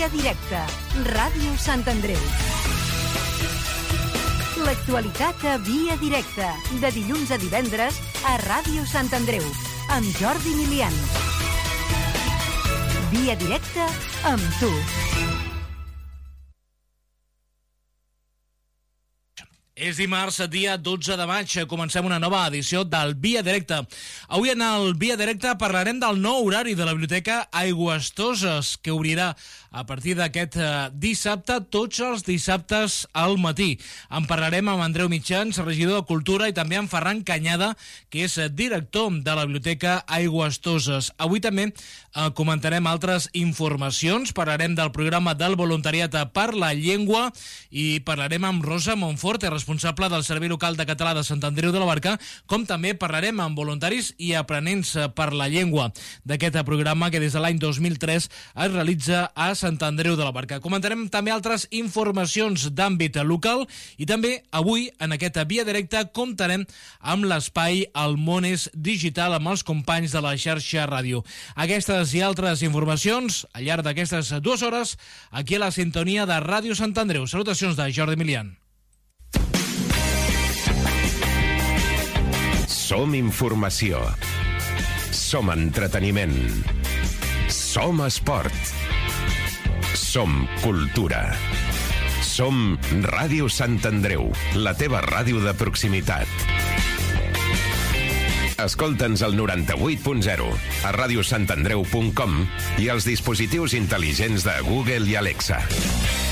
Directe, Ràdio Sant Andreu. L'actualitat a Via Directa, de dilluns a divendres a Ràdio Sant Andreu, amb Jordi Milian. Via Directa amb tu. És dimarts, dia 12 de maig. Comencem una nova edició del Via Directe. Avui en el Via Directe parlarem del nou horari de la Biblioteca Aigües Toses, que obrirà a partir d'aquest dissabte, tots els dissabtes al matí. En parlarem amb Andreu Mitjans, regidor de Cultura, i també amb Ferran Canyada, que és director de la Biblioteca Aigües Toses. Avui també comentarem altres informacions, parlarem del programa del voluntariat per la llengua i parlarem amb Rosa Monforte, responsable del Servei Local de Català de Sant Andreu de la Barca, com també parlarem amb voluntaris i aprenents per la llengua d'aquest programa que des de l'any 2003 es realitza a Sant Andreu de la Barca. Comentarem també altres informacions d'àmbit local i també avui en aquest Via Directe comptarem amb l'espai El món és digital amb els companys de la xarxa ràdio. Aquestes i altres informacions al llarg d'aquestes 2 hores aquí a la sintonia de Ràdio Sant Andreu. Salutacions de Jordi Milian. Som informació. Som entreteniment. Som esport. Som cultura. Som Ràdio Sant Andreu, la teva ràdio de proximitat. Escolta'ns al 98.0, a radiosantandreu.com i als dispositius intel·ligents de Google i Alexa.